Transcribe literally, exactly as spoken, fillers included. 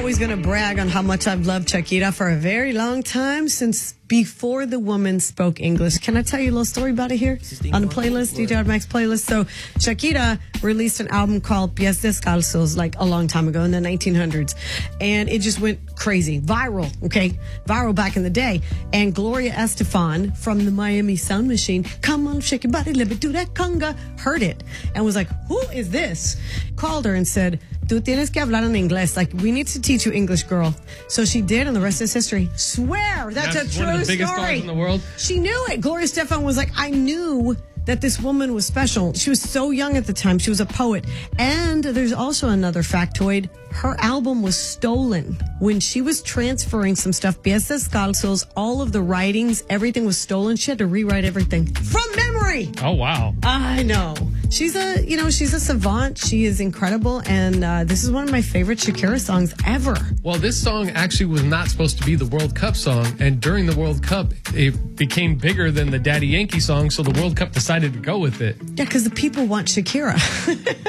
always going to brag on how much I've loved Shakira for a very long time, since before the woman spoke English. Can I tell you a little story about it here on the playlist, D J Max playlist? So Shakira released an album called Pies Descalzos like a long time ago in the nineteen hundreds. And it just went crazy. Viral, okay? Viral back in the day. And Gloria Estefan from the Miami Sound Machine, come on, shake your body, let me do that conga, heard it and was like, who is this? Called her and said, tú tienes que hablar en inglés. Like, we need to teach you English, girl. So she did, and the rest is history. Swear, that's, that's a true one of the biggest story. stars in the world. She knew it. Gloria Estefan was like, I knew that this woman was special. She was so young at the time. She was a poet. And there's also another factoid. Her album was stolen when she was transferring some stuff. Pies Descalzos, all of the writings, everything was stolen. She had to rewrite everything from memory. Oh, wow. I know. She's a, you know, she's a savant. She is incredible. And uh, this is one of my favorite Shakira songs ever. Well, this song actually was not supposed to be the World Cup song. And during the World Cup, it became bigger than the Daddy Yankee song. So the World Cup decided to go with it. Yeah, because the people want Shakira.